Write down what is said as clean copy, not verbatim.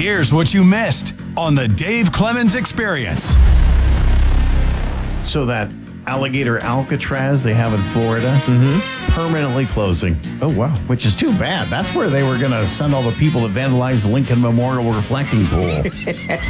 Here's what you missed on the Dave Clemens Experience. So that alligator Alcatraz they have in Florida, permanently closing. Oh, wow. Which is too bad. That's where they were going to send all the people that vandalized the Lincoln Memorial reflecting pool.